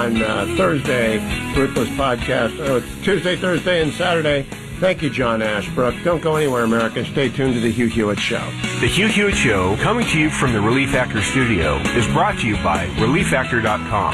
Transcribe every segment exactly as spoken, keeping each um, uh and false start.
on uh, Thursday, Ruthless Podcast. Oh, it's Tuesday, Thursday, and Saturday. Thank you, John Ashbrook. Don't go anywhere, America. Stay tuned to The Hugh Hewitt Show. The Hugh Hewitt Show, coming to you from the Relief Factor studio, is brought to you by relief factor dot com.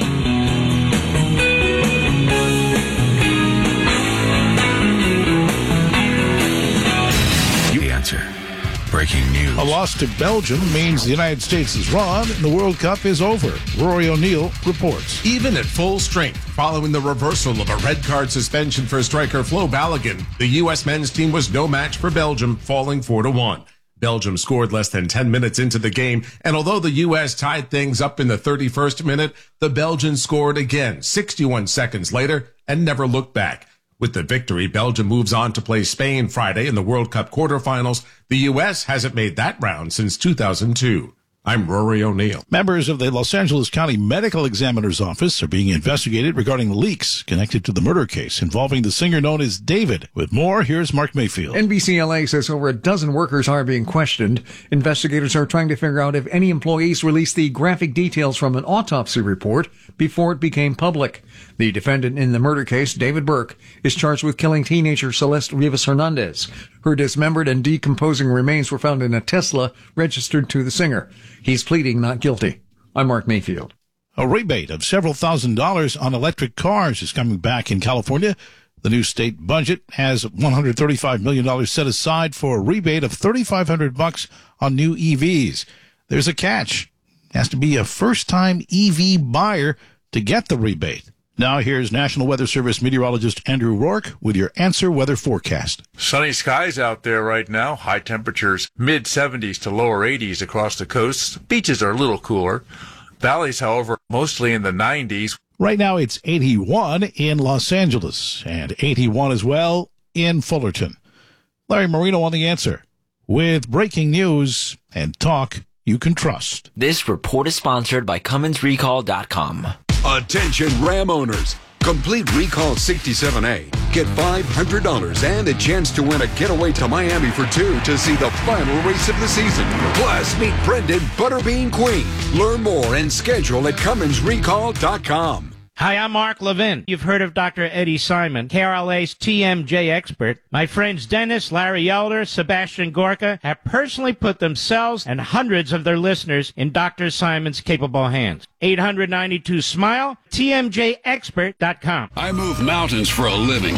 The answer. Breaking news. A loss to Belgium means the United States is won and the World Cup is over. Rory O'Neill reports. Even at full strength, following the reversal of a red card suspension for striker Flo Balogun, the U S men's team was no match for Belgium, falling four to one. Belgium scored less than ten minutes into the game, and although the U S tied things up in the thirty-first minute, the Belgians scored again sixty-one seconds later and never looked back. With the victory, Belgium moves on to play Spain Friday in the World Cup quarterfinals. The U S hasn't made that round since two thousand two. I'm Rory O'Neill. Members of the Los Angeles County Medical Examiner's Office are being investigated regarding leaks connected to the murder case involving the singer known as David. With more, here's Mark Mayfield. N B C L A says over a dozen workers are being questioned. Investigators are trying to figure out if any employees released the graphic details from an autopsy report before it became public. The defendant in the murder case, David Burke, is charged with killing teenager Celeste Rivas Hernandez. Her dismembered and decomposing remains were found in a Tesla registered to the singer. He's pleading not guilty. I'm Mark Mayfield. A rebate of several thousand dollars on electric cars is coming back in California. The new state budget has one hundred thirty-five million dollars set aside for a rebate of thirty-five hundred bucks on new E Vs. There's a catch. It has to be a first-time E V buyer to get the rebate. Now here's National Weather Service meteorologist Andrew Rourke with your Answer Weather Forecast. Sunny skies out there right now. High temperatures mid seventies to lower eighties across the coast. Beaches are a little cooler. Valleys, however, mostly in the nineties. Right now it's eighty-one in Los Angeles and eighty-one as well in Fullerton. Larry Marino on The Answer with breaking news and talk you can trust. This report is sponsored by Cummins Recall dot com. Attention Ram owners. Complete Recall sixty-seven A. Get five hundred dollars and a chance to win a getaway to Miami for two to see the final race of the season. Plus, meet Brendan Butterbean Queen. Learn more and schedule at Cummins Recall dot com. Hi, I'm Mark Levin. You've heard of Doctor Eddie Simon, K R L A's T M J expert. My friends Dennis, Larry Elder, Sebastian Gorka have personally put themselves and hundreds of their listeners in Doctor Simon's capable hands. eight hundred ninety-two SMILE, T M J expert dot com. I move mountains for a living.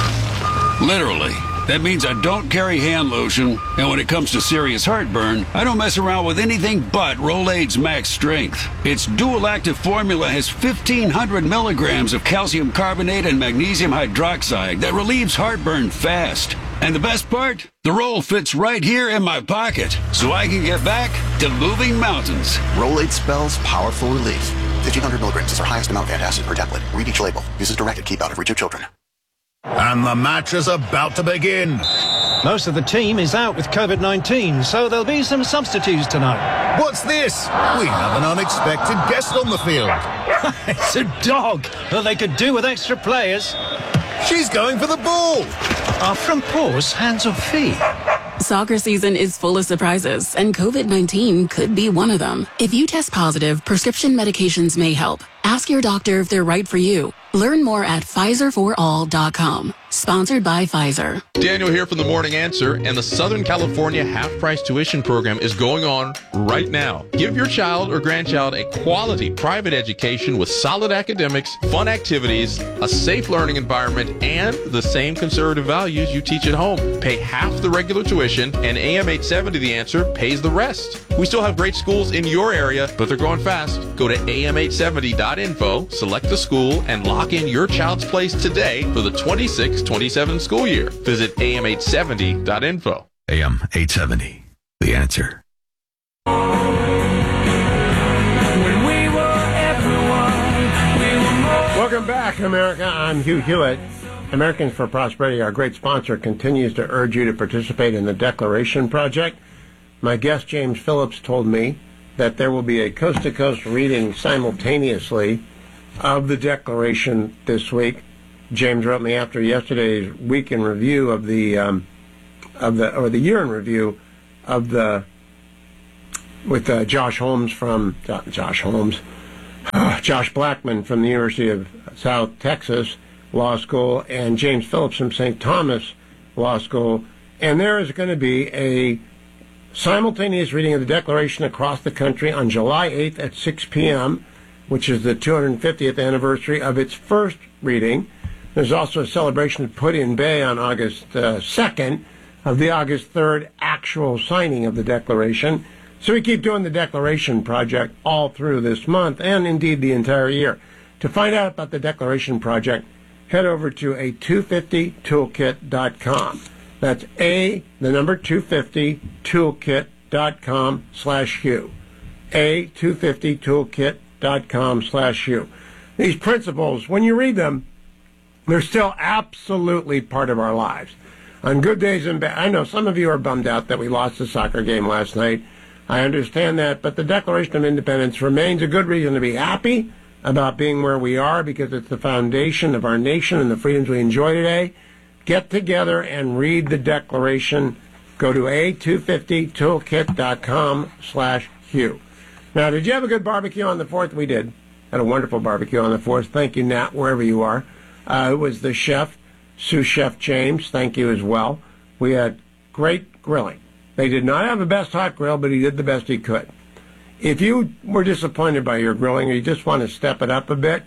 Literally. That means I don't carry hand lotion, and when it comes to serious heartburn, I don't mess around with anything but Rolaids Max Strength. Its dual-active formula has fifteen hundred milligrams of calcium carbonate and magnesium hydroxide that relieves heartburn fast. And the best part? The roll fits right here in my pocket, so I can get back to moving mountains. Rolaids spells powerful relief. fifteen hundred milligrams is our highest amount of antacid per tablet. Read each label. Use as directed. Keep out of reach of children. And the match is about to begin. Most of the team is out with COVID nineteen, so there'll be some substitutes tonight. What's this? We have an unexpected guest on the field. It's a dog. Well, they could do with extra players. She's going for the ball. Are front paws hands or feet? Soccer season is full of surprises, and COVID nineteen could be one of them. If you test positive, prescription medications may help. Ask your doctor if they're right for you. Learn more at Pfizer for all dot com. Sponsored by Pfizer. Daniel here from The Morning Answer, and the Southern California half-price tuition program is going on right now. Give your child or grandchild a quality private education with solid academics, fun activities, a safe learning environment, and the same conservative values you teach at home. Pay half the regular tuition, and A M eight seventy The Answer pays the rest. We still have great schools in your area, but they're going fast. Go to A M eight seventy dot info, select the school, and lock in your child's place today for the twenty-six twenty-seven school year. Visit A M eight seventy dot info. A M eight seventy, The Answer. Welcome back, America. I'm Hugh Hewitt. Americans for Prosperity, our great sponsor, continues to urge you to participate in the Declaration Project. My guest, James Phillips, told me that there will be a coast-to-coast reading simultaneously of the Declaration this week. James wrote me after yesterday's week in review of the, um, of the, or the year in review of the, with uh, Josh Holmes from, uh, Josh Holmes, Josh Blackman from the University of South Texas Law School and James Phillips from Saint Thomas Law School. And there is going to be a simultaneous reading of the Declaration across the country on July eighth at six p.m., which is the two hundred fiftieth anniversary of its first reading. There's also a celebration at Put-in Bay on August uh, second of the August third actual signing of the Declaration. So we keep doing the Declaration Project all through this month and indeed the entire year. To find out about the Declaration Project, head over to a two fifty toolkit dot com. That's a, the number two fifty toolkit dot com slash Hugh. a two fifty toolkit dot com slash Hugh. These principles, when you read them, they're still absolutely part of our lives. On good days and bad, I know some of you are bummed out that we lost the soccer game last night. I understand that, but the Declaration of Independence remains a good reason to be happy about being where we are because it's the foundation of our nation and the freedoms we enjoy today. Get together and read the Declaration. Go to a two fifty toolkit dot com slash Hugh. Now, did you have a good barbecue on the fourth? We did. Had a wonderful barbecue on the fourth. Thank you, Nat, wherever you are. Uh, it was the chef, sous chef James. Thank you as well. We had great grilling. They did not have the best hot grill, but he did the best he could. If you were disappointed by your grilling or you just want to step it up a bit,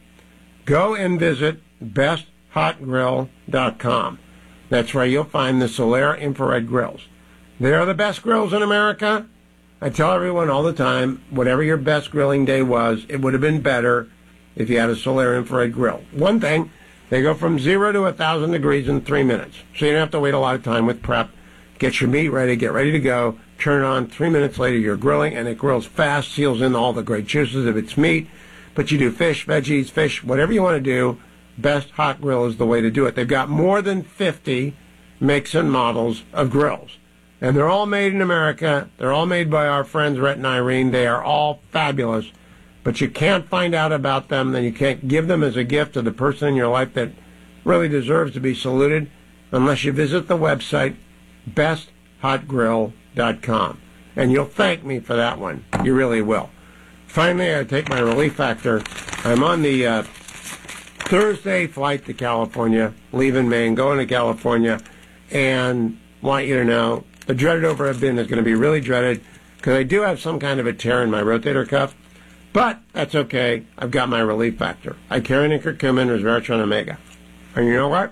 go and visit best hot grill dot com. That's where you'll find the Solaire infrared grills. They are the best grills in America. I tell everyone all the time, whatever your best grilling day was, it would have been better if you had a Solaire infrared grill. One thing, they go from zero to one thousand degrees in three minutes. So you don't have to wait a lot of time with prep. Get your meat ready, get ready to go, turn it on, three minutes later you're grilling, and it grills fast, seals in all the great juices of its meat. But you do fish, veggies, fish, whatever you want to do, Best Hot Grill is the way to do it. They've got more than fifty makes and models of grills. And they're all made in America. They're all made by our friends Rhett and Irene. They are all fabulous. But you can't find out about them, then you can't give them as a gift to the person in your life that really deserves to be saluted unless you visit the website best hot grill dot com. And you'll thank me for that one. You really will. Finally, I take my relief factor. I'm on the uh, Thursday flight to California, leaving Maine, going to California, and want you to know the dreaded overhead bin is going to be really dreaded because I do have some kind of a tear in my rotator cuff, but that's okay. I've got my relief factor. I carry an curcumin, resveratrol, omega. And you know what?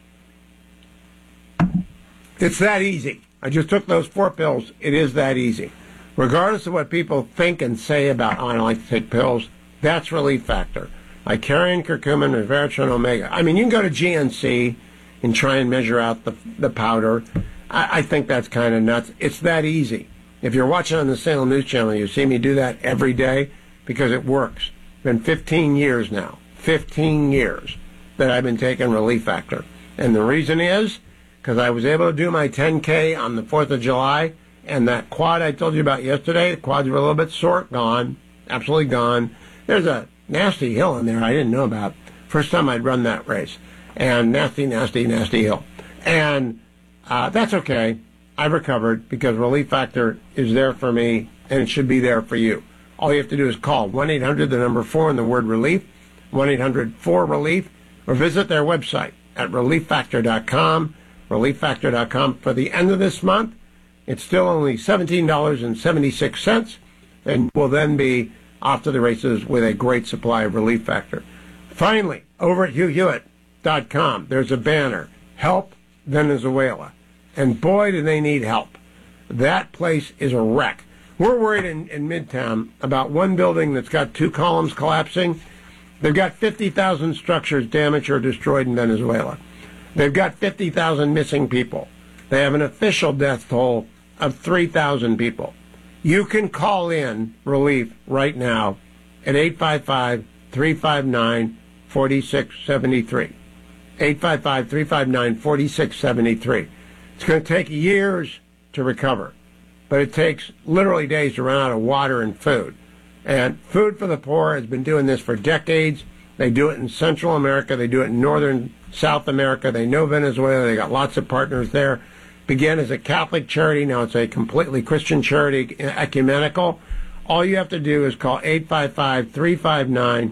It's that easy. I just took those four pills. It is that easy. Regardless of what people think and say about, oh, I don't like to take pills, that's relief factor. I carry in curcumin, resveratrol, omega. I mean, you can go to G N C and try and measure out the the powder. I, I think that's kind of nuts. It's that easy. If you're watching on the Salem News Channel, you see me do that every day because it works. It's been fifteen years now, fifteen years that I've been taking relief factor. And the reason is because I was able to do my ten K on the fourth of July, and that quad I told you about yesterday, the quads were a little bit sore, gone, absolutely gone. There's a nasty hill in there I didn't know about. First time I'd run that race. And nasty, nasty, nasty hill. And uh, that's okay. I've recovered because Relief Factor is there for me, and it should be there for you. All you have to do is call one eight hundred, the number four, and the word relief, one eight hundred four relief, or visit their website at relief factor dot com, relief factor dot com. For the end of this month, it's still only seventeen dollars and seventy-six cents, and will then be off to the races with a great supply of Relief Factor. Finally, over at hugh hewitt dot com, there's a banner, Help Venezuela. And boy, do they need help. That place is a wreck. We're worried in, in Midtown about one building that's got two columns collapsing. They've got fifty thousand structures damaged or destroyed in Venezuela. They've got fifty thousand missing people. They have an official death toll of three thousand people. You can call in relief right now at eight five five, three five nine, four six seven three. eight five five, three five nine, four six seven three. It's going to take years to recover, but it takes literally days to run out of water and food. And Food for the Poor has been doing this for decades. They do it in Central America. They do it in Northern South America. They know Venezuela. They got lots of partners there. Began as a Catholic charity. Now it's a completely Christian charity, ecumenical. All you have to do is call eight five five, three five nine,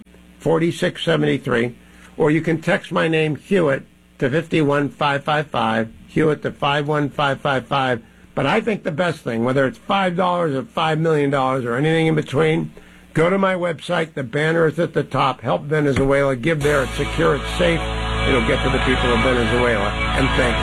forty-six seventy-three, or you can text my name, Hewitt, to five one five five five, Hewitt to five one five five five. But I think the best thing, whether it's five dollars or five million dollars or anything in between, go to my website. The banner is at the top. Help Venezuela. Give there. It's secure. It's safe. It'll get to the people of Venezuela. And thank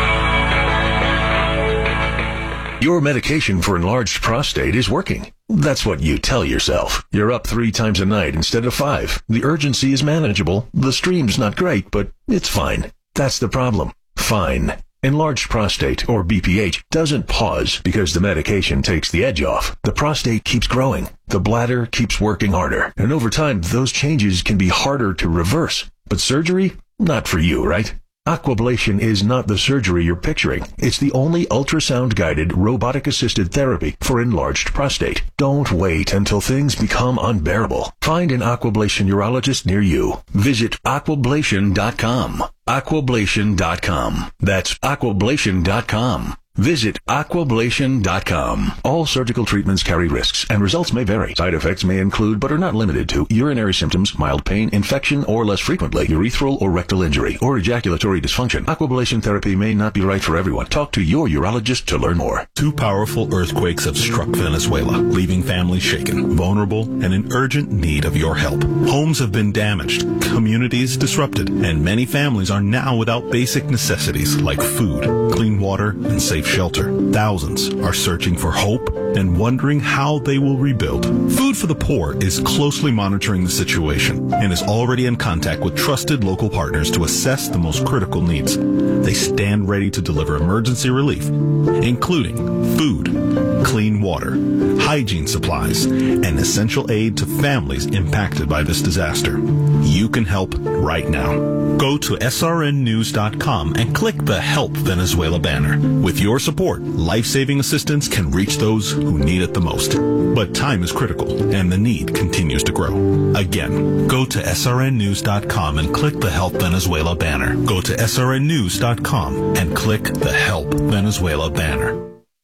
you. Your medication for enlarged prostate is working. That's what you tell yourself. You're up three times a night instead of five. The urgency is manageable. The stream's not great, but it's fine. That's the problem. Fine. Enlarged prostate, or B P H, doesn't pause because the medication takes the edge off. The prostate keeps growing. The bladder keeps working harder. And over time, those changes can be harder to reverse. But surgery? Not for you, right? Aquablation is not the surgery you're picturing. It's the only ultrasound-guided, robotic-assisted therapy for enlarged prostate. Don't wait until things become unbearable. Find an Aquablation urologist near you. Visit aquablation dot com. aquablation dot com. That's aquablation dot com. Visit aquablation dot com. All surgical treatments carry risks, and results may vary. Side effects may include, but are not limited to, urinary symptoms, mild pain, infection, or less frequently, urethral or rectal injury, or ejaculatory dysfunction. Aquablation therapy may not be right for everyone. Talk to your urologist to learn more. Two powerful earthquakes have struck Venezuela, leaving families shaken, vulnerable, and in urgent need of your help. Homes have been damaged, communities disrupted, and many families are now without basic necessities like food, clean water, and safe shelter. Thousands are searching for hope and wondering how they will rebuild. Food for the Poor is closely monitoring the situation and is already in contact with trusted local partners to assess the most critical needs. They stand ready to deliver emergency relief, including food, clean water, hygiene supplies, and essential aid to families impacted by this disaster. You can help right now. Go to S R N news dot com and click the Help Venezuela banner. With your support, life-saving assistance can reach those who need it the most. But time is critical, and the need continues to grow. Again, go to S R N news dot com and click the Help Venezuela banner. Go to S R N news dot com and click the Help Venezuela banner.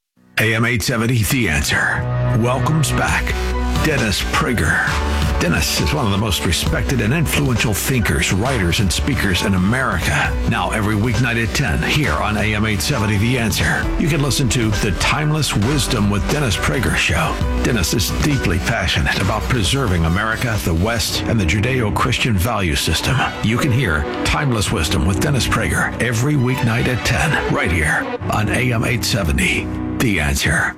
A M eight seventy, The Answer, welcomes back Dennis Prager. Dennis is one of the most respected and influential thinkers, writers, and speakers in America. Now, every weeknight at ten, here on A M eight seventy, The Answer, you can listen to The Timeless Wisdom with Dennis Prager Show. Dennis is deeply passionate about preserving America, the West, and the Judeo-Christian value system. You can hear Timeless Wisdom with Dennis Prager every weeknight at ten, right here on A M eight seventy, The Answer.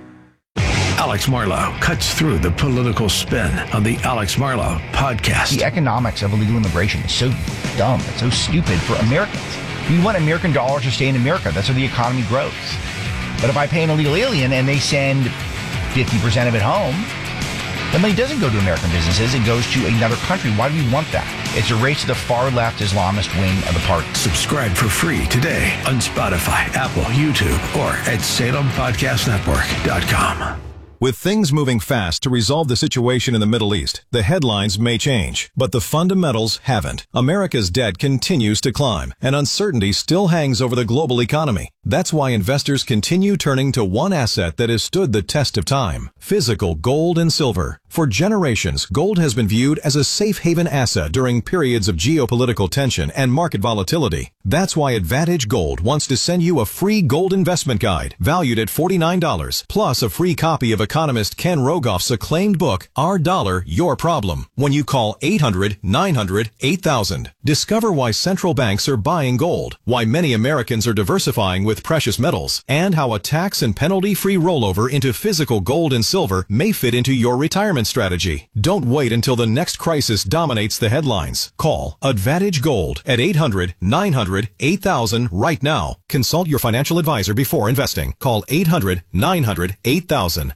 Alex Marlow cuts through the political spin on the Alex Marlow podcast. The economics of illegal immigration is so dumb. It's so stupid for Americans. We want American dollars to stay in America. That's how the economy grows. But if I pay an illegal alien and they send fifty percent of it home, the money doesn't go to American businesses. It goes to another country. Why do we want that? It's a race to the far-left Islamist wing of the party. Subscribe for free today on Spotify, Apple, YouTube, or at Salem Podcast Network dot com. With things moving fast to resolve the situation in the Middle East, the headlines may change, but the fundamentals haven't. America's debt continues to climb, and uncertainty still hangs over the global economy. That's why investors continue turning to one asset that has stood the test of time: physical gold and silver. For generations, gold has been viewed as a safe haven asset during periods of geopolitical tension and market volatility. That's why Advantage Gold wants to send you a free gold investment guide valued at forty-nine dollars, plus a free copy of economist Ken Rogoff's acclaimed book, Our Dollar, Your Problem, when you call eight hundred, nine hundred, eight thousand. Discover why central banks are buying gold, why many Americans are diversifying with precious metals, and how a tax and penalty-free rollover into physical gold and silver may fit into your retirement strategy. Don't wait until the next crisis dominates the headlines. Call Advantage Gold at eight hundred, nine hundred, eight thousand right now. Consult your financial advisor before investing. Call eight hundred, nine hundred, eight thousand.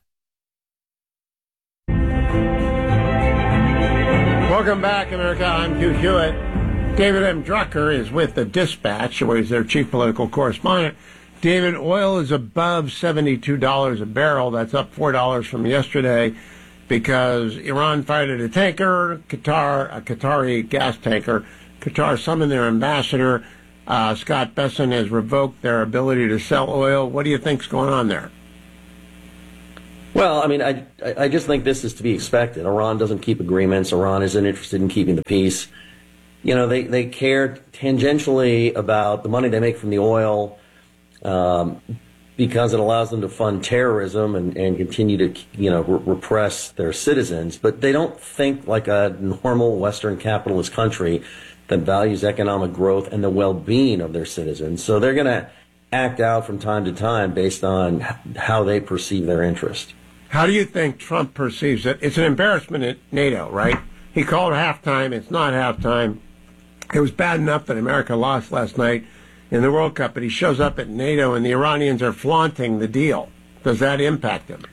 Welcome back, America. I'm Hugh Hewitt. David M. Drucker is with the Dispatch, where he's their chief political correspondent. David, oil is above seventy-two dollars a barrel. That's up four dollars from yesterday because Iran fired at a tanker, Qatar, a Qatari gas tanker. Qatar summoned their ambassador. Uh, Scott Bessent has revoked their ability to sell oil. What do you think's going on there? Well, I mean, I I just think this is to be expected. Iran doesn't keep agreements. Iran isn't interested in keeping the peace. You know, they, they care tangentially about the money they make from the oil um, because it allows them to fund terrorism and, and continue to, you know, re- repress their citizens. But they don't think like a normal Western capitalist country that values economic growth and the well-being of their citizens. So they're going to act out from time to time based on how they perceive their interest. How do you think Trump perceives it? It's an embarrassment at NATO, right? He called halftime. It's not halftime. It was bad enough that America lost last night in the World Cup, but he shows up at NATO and the Iranians are flaunting the deal. Does that impact him?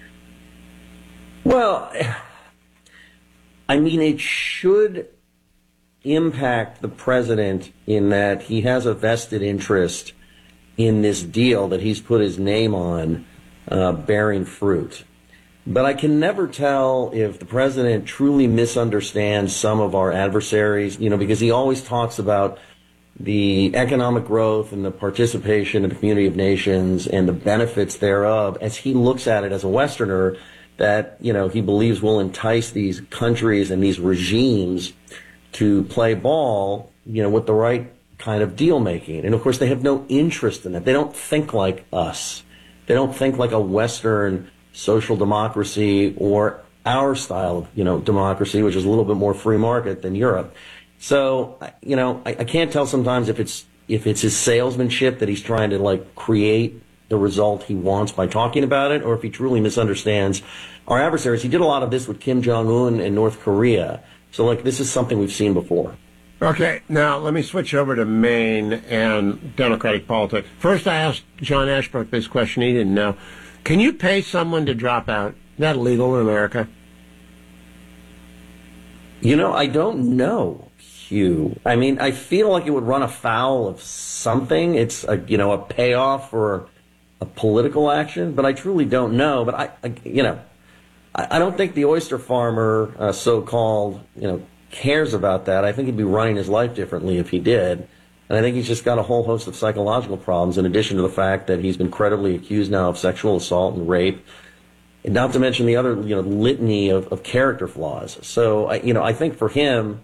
Well, I mean, it should impact the president in that he has a vested interest in this deal that he's put his name on uh, bearing fruit. But I can never tell if the president truly misunderstands some of our adversaries, you know, because he always talks about the economic growth and the participation in the community of nations and the benefits thereof as he looks at it as a Westerner that, you know, he believes will entice these countries and these regimes to play ball, you know, with the right kind of deal making. And of course, they have no interest in that. They don't think like us. They don't think like a Western social democracy or our style of, you know, democracy, which is a little bit more free market than Europe. So, you know, I, I can't tell sometimes if it's if it's his salesmanship that he's trying to like create the result he wants by talking about it, or if he truly misunderstands our adversaries. He did a lot of this with Kim Jong-un and North Korea. So, like, this is something we've seen before. Okay, now let me switch over to Maine and Democratic politics. First, I asked John Ashbrook this question he didn't know. Can you pay someone to drop out? Is that legal in America? You know, I don't know, Hugh. I mean, I feel like it would run afoul of something. It's, a, you know, a payoff for a political action, but I truly don't know. But, I, I you know, I, I don't think the oyster farmer, uh, so-called, you know, cares about that. I think he'd be running his life differently if he did. And I think he's just got a whole host of psychological problems, in addition to the fact that he's been credibly accused now of sexual assault and rape, and not to mention the other, you know, litany of, of character flaws. So, I, you know, I think for him,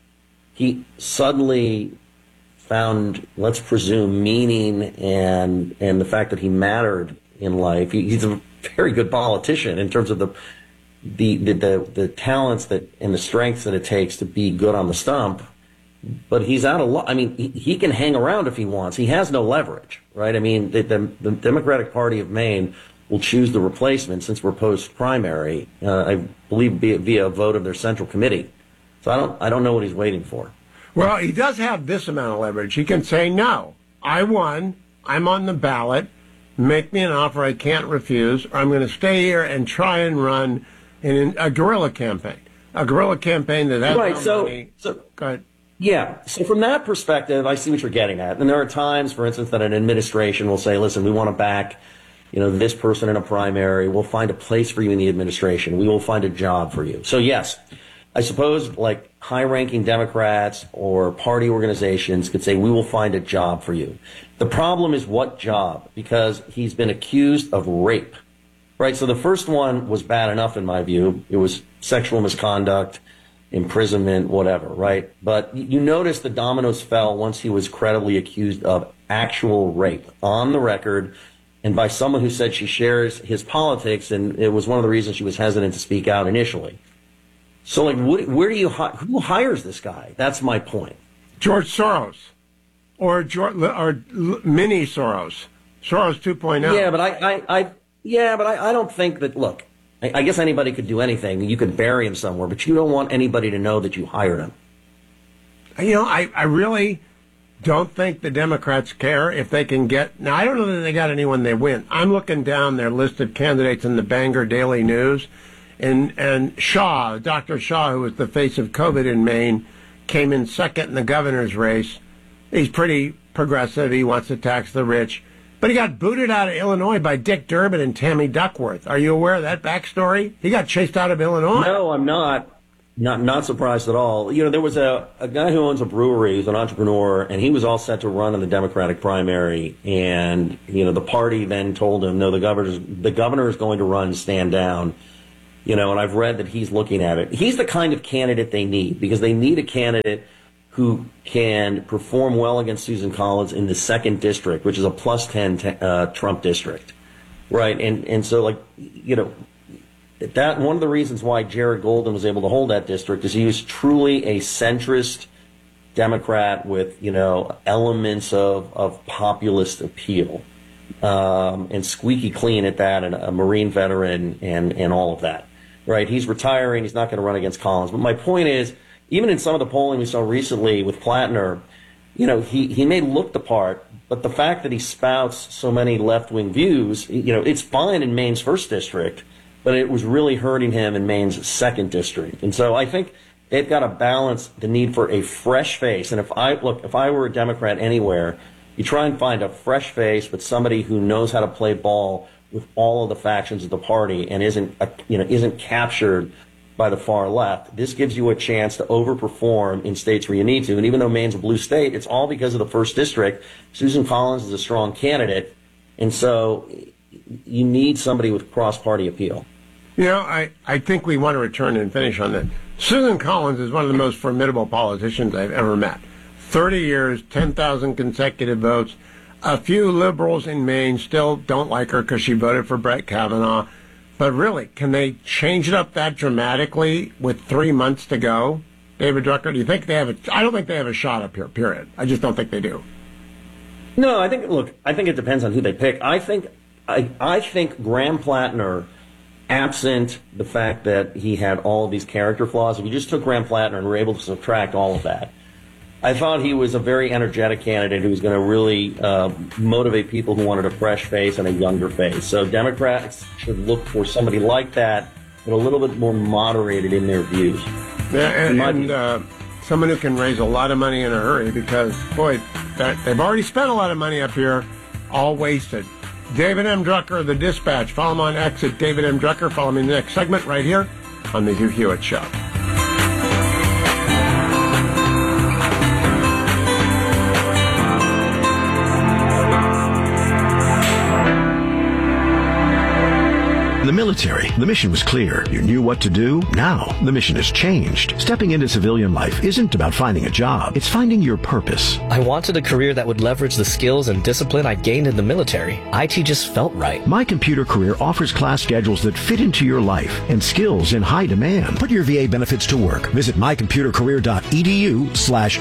he suddenly found, let's presume, meaning and and the fact that he mattered in life. He, he's a very good politician in terms of the the the the, the talents that and the strengths that it takes to be good on the stump. But he's out of luck. I mean, he, he can hang around if he wants. He has no leverage, right? I mean, the, the, the Democratic Party of Maine will choose the replacement since we're post-primary, uh, I believe via, via a vote of their central committee. So I don't, I don't know what he's waiting for. Well, he does have this amount of leverage. He can say, no, I won. I'm on the ballot. Make me an offer I can't refuse, or I'm going to stay here and try and run in a guerrilla campaign. A guerrilla campaign that has right, no so, money. So, Go ahead. Yeah. So from that perspective, I see what you're getting at. And there are times, for instance, that an administration will say, listen, we want to back, you know, this person in a primary. We'll find a place for you in the administration. We will find a job for you. So, yes, I suppose like high-ranking Democrats or party organizations could say, we will find a job for you. The problem is what job? Because he's been accused of rape, right? So the first one was bad enough, in my view. It was sexual misconduct, imprisonment, whatever, right? But you notice the dominoes fell once he was credibly accused of actual rape on the record and by someone who said she shares his politics, and it was one of the reasons she was hesitant to speak out initially. So, like, what, where do you who hires this guy? That's my point. George Soros or George, or mini Soros, Soros two point oh. Yeah, but I, I, I yeah, but I, I don't think that. Look. I guess anybody could do anything. You could bury him somewhere, but you don't want anybody to know that you hired him. You know, I, I really don't think the Democrats care if they can get... Now, I don't know that they got anyone they win. I'm looking down their list of candidates in the Bangor Daily News, and, and Shaw, Doctor Shaw, who was the face of COVID in Maine, came in second in the governor's race. He's pretty progressive. He wants to tax the rich. But he got booted out of Illinois by Dick Durbin and Tammy Duckworth. Are you aware of that backstory? He got chased out of Illinois. No, I'm not. Not not surprised at all. You know, there was a, a guy who owns a brewery, who's an entrepreneur, and he was all set to run in the Democratic primary. And, you know, the party then told him, no, the governor's, the governor is going to run, stand down. You know, and I've read that he's looking at it. He's the kind of candidate they need, because they need a candidate who can perform well against Susan Collins in the second district, which is a plus ten t- uh, Trump district. Right. And, and so, like, you know, that one of the reasons why Jared Golden was able to hold that district is he was truly a centrist Democrat with, you know, elements of, of populist appeal, um, and squeaky clean at that, and a Marine veteran and, and all of that. Right. He's retiring. He's not going to run against Collins. But my point is, even in some of the polling we saw recently with Plattner, you know, he, he may look the part, but the fact that he spouts so many left-wing views, you know, it's fine in Maine's first district, but it was really hurting him in Maine's second district. And so I think they've got to balance the need for a fresh face. And if I look, if I were a Democrat anywhere, you try and find a fresh face, but somebody who knows how to play ball with all of the factions of the party and isn't, you know, isn't captured by the far left. This gives you a chance to overperform in states where you need to. And even though Maine's a blue state, it's all because of the first district. Susan Collins is a strong candidate. And so you need somebody with cross-party appeal. You know, I, I think we want to return and finish on that. Susan Collins is one of the most formidable politicians I've ever met. thirty years, ten thousand consecutive votes. A few liberals in Maine still don't like her because she voted for Brett Kavanaugh. But really, can they change it up that dramatically with three months to go? David Drucker, do you think they have a... I don't think they have a shot up here, period. I just don't think they do. No, I think, look, I think it depends on who they pick. I think, I, I think Graham Plattner, absent the fact that he had all of these character flaws, if you just took Graham Plattner and were able to subtract all of that, I thought he was a very energetic candidate who was going to really uh, motivate people who wanted a fresh face and a younger face. So Democrats should look for somebody like that, but a little bit more moderated in their views. Yeah, and, and uh, someone who can raise a lot of money in a hurry, because, boy, that, they've already spent a lot of money up here, all wasted. David M. Drucker of The Dispatch. Follow him on X at David M. Drucker. Follow me in the next segment right here on The Hugh Hewitt Show. In the military, the mission was clear. You knew what to do. Now, the mission has changed. Stepping into civilian life isn't about finding a job. It's finding your purpose. I wanted a career that would leverage the skills and discipline I gained in the military. I T just felt right. My Computer Career offers class schedules that fit into your life and skills in high demand. Put your V A benefits to work. Visit mycomputercareer.edu slash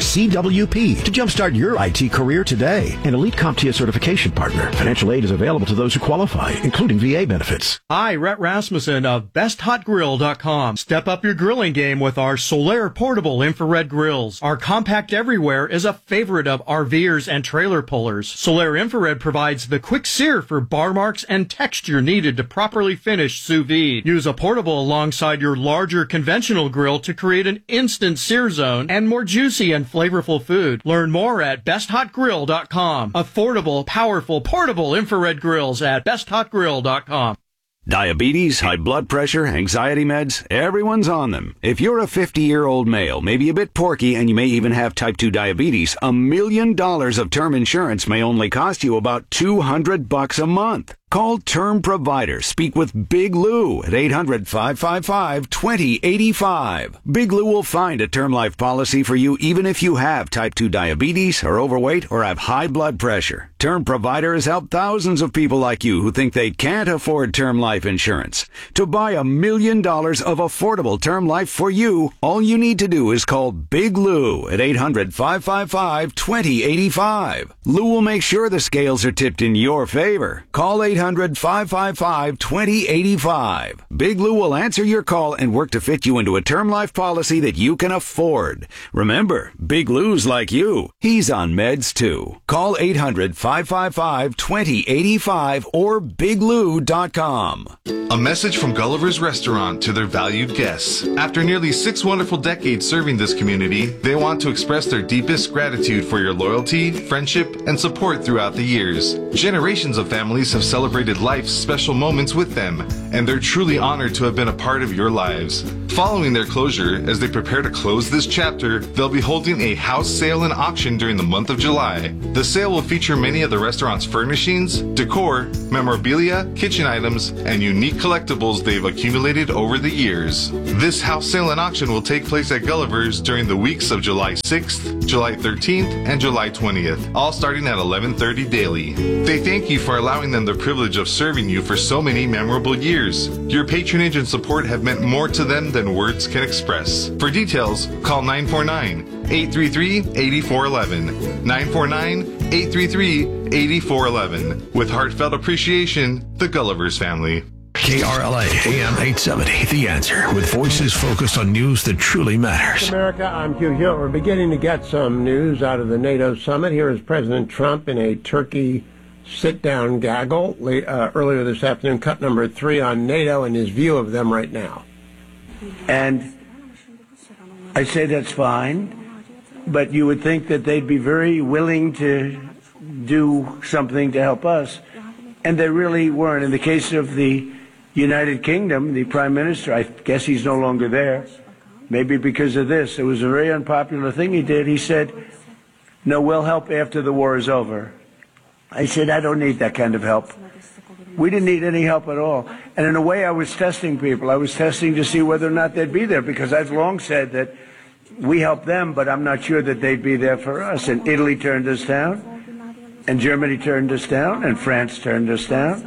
CWP to jumpstart your I T career today. An elite CompTIA certification partner. Financial aid is available to those who qualify, including V A benefits. Hi, Rhett Rasmussen of best hot grill dot com. Step up your grilling game with our Solaire portable infrared grills. Our compact everywhere is a favorite of RVers and trailer pullers. Solaire infrared provides the quick sear for bar marks and texture needed to properly finish sous vide. Use a portable alongside your larger conventional grill to create an instant sear zone and more juicy and flavorful food. Learn more at best hot grill dot com. Affordable, powerful, portable infrared grills at best hot grill dot com. Diabetes, high blood pressure, anxiety meds, everyone's on them. If you're a fifty-year-old male, maybe a bit porky, and you may even have type two diabetes, a million dollars of term insurance may only cost you about two hundred bucks a month. Call Term Provider. Speak with Big Lou at eight hundred, five five five, two zero eight five. Big Lou will find a term life policy for you even if you have type two diabetes, are overweight, or have high blood pressure. Term Provider has helped thousands of people like you who think they can't afford term life insurance. To buy a million dollars of affordable term life for you, all you need to do is call Big Lou at eight hundred, five five five, two zero eight five. Lou will make sure the scales are tipped in your favor. Call eight hundred, five five five, two zero eight five. Big Lou will answer your call and work to fit you into a term life policy that you can afford. Remember, Big Lou's like you. He's on meds too. Call eight hundred, five five five, two zero eight five or big lou dot com. A message from Gulliver's Restaurant to their valued guests. After nearly six wonderful decades serving this community, they want to express their deepest gratitude for your loyalty, friendship, and support throughout the years. Generations of families have celebrated celebrated life's special moments with them, and they're truly honored to have been a part of your lives. Following their closure, as they prepare to close this chapter, they'll be holding a house sale and auction during the month of July. The sale will feature many of the restaurant's furnishings, decor, memorabilia, kitchen items, and unique collectibles they've accumulated over the years. This house sale and auction will take place at Gulliver's during the weeks of July sixth, July thirteenth, and July twentieth, all starting at eleven thirty daily. They thank you for allowing them the privilege of serving you for so many memorable years. Your patronage and support have meant more to them than words can express. For details, call nine four nine, eight three three, eight four one one, nine four nine, eight three three, eight four one one. With heartfelt appreciation, the Gulliver's family. K R L A A M eight seventy, The Answer, with voices focused on news that truly matters. America, I'm Hugh Hewitt. We're beginning to get some news out of the NATO summit. Here is President Trump in a Turkey sit-down gaggle late, uh, earlier this afternoon, cut number three on NATO and his view of them right now. And I say that's fine, but you would think that they'd be very willing to do something to help us, and they really weren't. In the case of the United Kingdom, the Prime Minister, I guess he's no longer there, maybe because of this. It was a very unpopular thing he did. He said, no, we'll help after the war is over. I said, I don't need that kind of help. We didn't need any help at all. And in a way, I was testing people. I was testing to see whether or not they'd be there, because I've long said that we helped them, but I'm not sure that they'd be there for us. And Italy turned us down, and Germany turned us down, and France turned us down.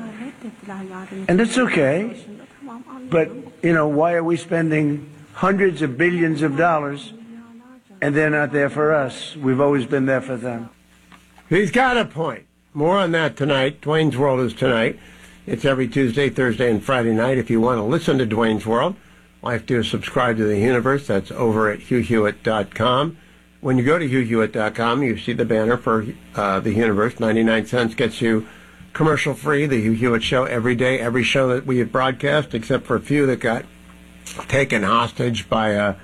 And it's okay. But, you know, why are we spending hundreds of billions of dollars and they're not there for us? We've always been there for them. He's got a point. More on that tonight. Dwayne's World is tonight. It's every Tuesday, Thursday, and Friday night. If you want to listen to Dwayne's World, all you have to do is subscribe to The Universe. That's over at hugh hewitt dot com. When you go to hugh hewitt dot com, you see the banner for uh, The Universe. ninety-nine cents gets you commercial-free, The Hugh Hewitt Show, every day, every show that we have broadcast, except for a few that got taken hostage by a,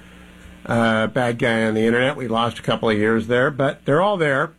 a bad guy on the Internet. We lost a couple of years there, but they're all there.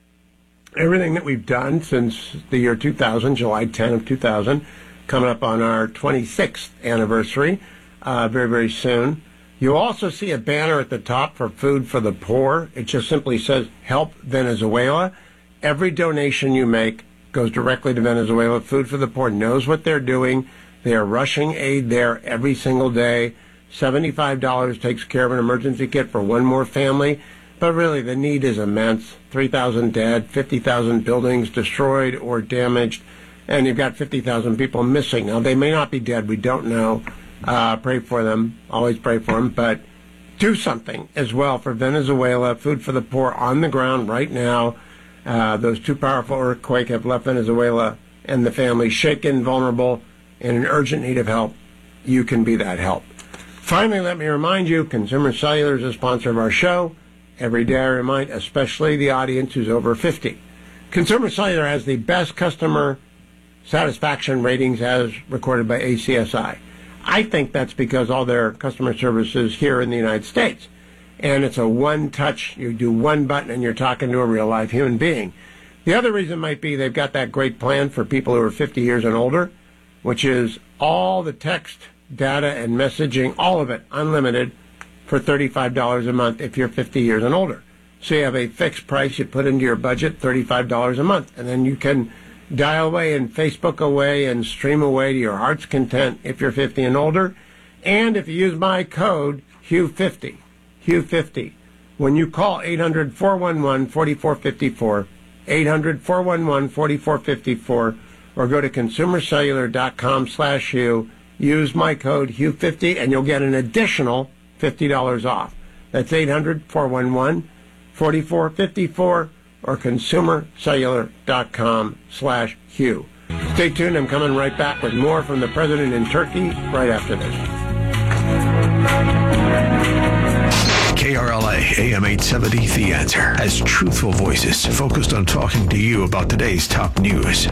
Everything that we've done since the year two thousand, July tenth of two thousand, coming up on our twenty-sixth anniversary uh, very, very soon. You also see a banner at the top for Food for the Poor. It just simply says, Help Venezuela. Every donation you make goes directly to Venezuela. Food for the Poor knows what they're doing. They are rushing aid there every single day. seventy-five dollars takes care of an emergency kit for one more family. But really, the need is immense. three thousand dead, fifty thousand buildings destroyed or damaged, and you've got fifty thousand people missing. Now, they may not be dead. We don't know. Uh, pray for them. Always pray for them. But do something as well for Venezuela. Food for the Poor on the ground right now. Uh, those two powerful earthquakes have left Venezuela and the family shaken, vulnerable, and in urgent need of help. You can be that help. Finally, let me remind you, Consumer Cellular is a sponsor of our show. Every day I remind, especially the audience who's over fifty. Consumer Cellular has the best customer satisfaction ratings as recorded by A C S I. I think that's because all their customer service is here in the United States. And it's a one-touch, you do one button and you're talking to a real-life human being. The other reason might be they've got that great plan for people who are fifty years and older, which is all the text, data, and messaging, all of it, unlimited, for thirty-five dollars a month if you're fifty years and older. So you have a fixed price you put into your budget, thirty-five dollars a month, and then you can dial away and Facebook away and stream away to your heart's content if you're fifty and older. And if you use my code, Hugh fifty, Hugh fifty, when you call eight hundred, four one one, four four five four, eight hundred, four one one, four four five four, or go to consumercellular.com slash Hugh, use my code Hugh fifty, and you'll get an additional fifty dollars off. That's eight hundred, four one one, four four five four or consumercellular.com slash Hugh. Stay tuned. I'm coming right back with more from the president in Turkey right after this. K R L A A M eight seventy, The Answer, has truthful voices focused on talking to you about today's top news.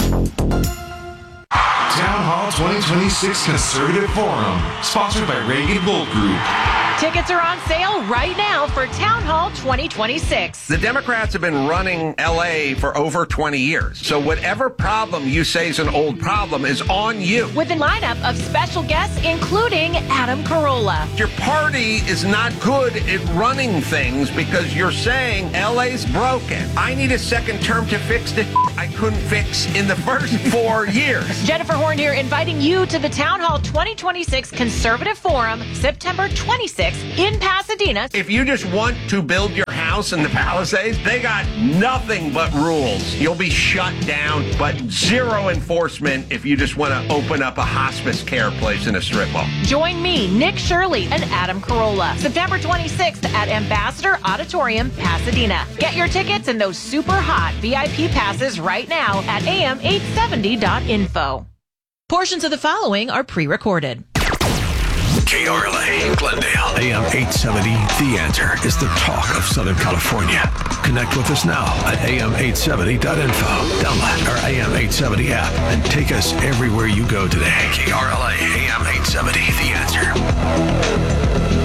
Town Hall twenty twenty-six Conservative Forum, sponsored by Reagan Gold Group. Tickets are on sale right now for Town Hall twenty twenty-six. The Democrats have been running L A for over twenty years. So whatever problem you say is an old problem is on you. With a lineup of special guests, including Adam Carolla. Your party is not good at running things because you're saying L A's broken. I need a second term to fix the I couldn't fix in the first four years. Jennifer Horn here, inviting you to the Town Hall twenty twenty-six Conservative Forum, September twenty-sixth in Pasadena. If you just want to build your house in the Palisades, they got nothing but rules. You'll be shut down, but zero enforcement if you just want to open up a hospice care place in a strip mall. Join me, Nick Shirley, and Adam Carolla, September twenty-sixth at Ambassador Auditorium, Pasadena. Get your tickets and those super hot V I P passes right now at A M eight seventy dot info. Portions of the following are pre-recorded. K R L A, Glendale, A M eight seventy, The Answer is the talk of Southern California. Connect with us now at A M eight seventy dot info. Download our A M eight seventy app and take us everywhere you go today. K R L A, A M eight seventy, The Answer.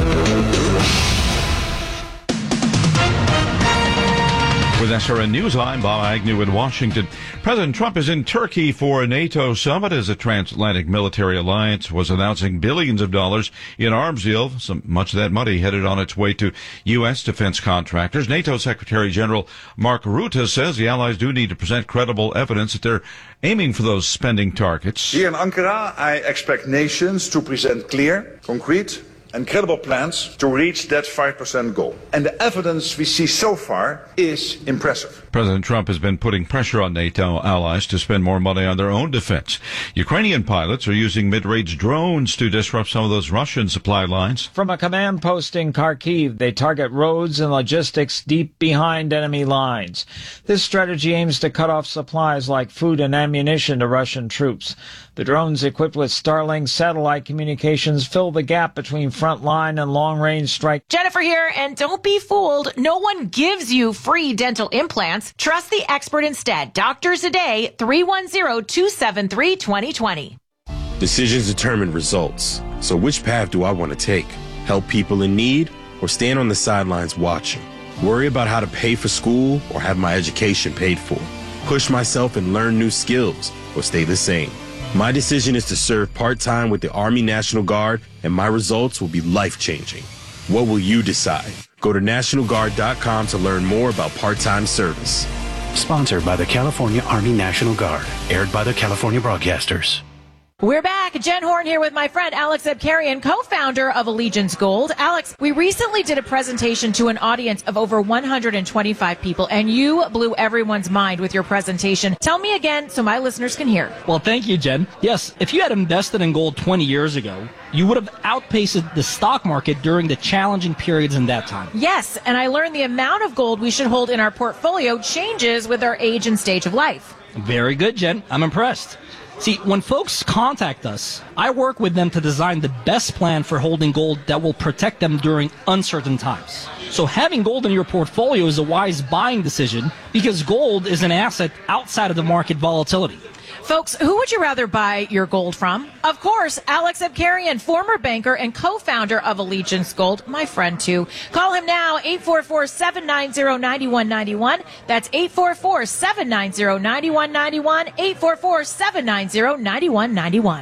With S R N News, I'm Bob Agnew in Washington. President Trump is in Turkey for a NATO summit as a transatlantic military alliance was announcing billions of dollars in arms deals. Some, much of that money headed on its way to U S defense contractors. NATO Secretary General Mark Rutte says the allies do need to present credible evidence that they're aiming for those spending targets. Here in Ankara, I expect nations to present clear, concrete, and credible plans to reach that five percent goal. And the evidence we see so far is impressive. President Trump has been putting pressure on NATO allies to spend more money on their own defense. Ukrainian pilots are using mid-range drones to disrupt some of those Russian supply lines. From a command post in Kharkiv, they target roads and logistics deep behind enemy lines. This strategy aims to cut off supplies like food and ammunition to Russian troops. The drones equipped with Starlink satellite communications fill the gap between frontline and long-range strike. Jennifer here, and don't be fooled. No one gives you free dental implants. Trust the expert instead. Doctors a Day, three one zero, two seven three, two zero two zero. Decisions determine results. So which path do I want to take? Help people in need or stand on the sidelines watching? Worry about how to pay for school or have my education paid for? Push myself and learn new skills or stay the same? My decision is to serve part-time with the Army National Guard, and my results will be life-changing. What will you decide? Go to National Guard dot com to learn more about part-time service. Sponsored by the California Army National Guard. Aired by the California Broadcasters. We're back. Jen Horn here with my friend Alex Abkarian, co-founder of Allegiance Gold. Alex, we recently did a presentation to an audience of over one hundred twenty-five people, and you blew everyone's mind with your presentation. Tell me again so my listeners can hear. Well, thank you, Jen. Yes, if you had invested in gold twenty years ago, you would have outpaced the stock market during the challenging periods in that time. Yes, and I learned the amount of gold we should hold in our portfolio changes with our age and stage of life. Very good, Jen. I'm impressed. See, when folks contact us, I work with them to design the best plan for holding gold that will protect them during uncertain times. So having gold in your portfolio is a wise buying decision because gold is an asset outside of the market volatility. Folks, who would you rather buy your gold from? Of course, Alex Abkarian, former banker and co-founder of Allegiance Gold, my friend too. Call him now, eight four four, seven nine zero, nine one nine one. That's eight four four, seven nine zero, nine one nine one, eight four four, seven nine zero, nine one nine one.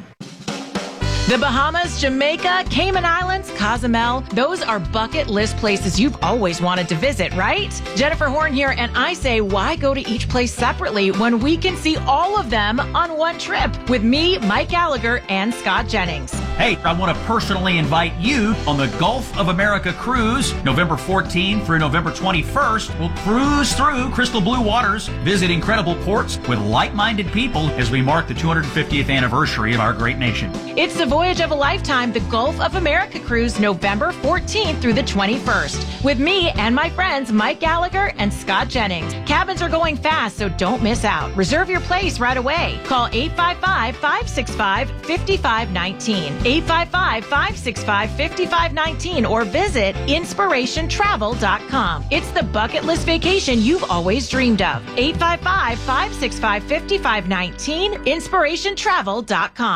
The Bahamas, Jamaica, Cayman Islands, Cozumel, those are bucket list places you've always wanted to visit, right? Jennifer Horn here, and I say, why go to each place separately when we can see all of them on one trip with me, Mike Gallagher, and Scott Jennings? Hey, I want to personally invite you on the Gulf of America cruise, November fourteenth through November twenty-first. We'll cruise through crystal blue waters, visit incredible ports with like-minded people as we mark the two hundred fiftieth anniversary of our great nation. It's the voyage of a lifetime, the Gulf of America cruise, November fourteenth through the twenty-first, with me and my friends Mike Gallagher and Scott Jennings. Cabins are going fast, so don't miss out. Reserve your place right away. Call eight five five, five six five, five five one nine, eight five five, five six five, five five one nine, or visit inspiration travel dot com. It's the bucket list vacation you've always dreamed of. eight five five, five six five, five five one nine, inspiration travel dot com.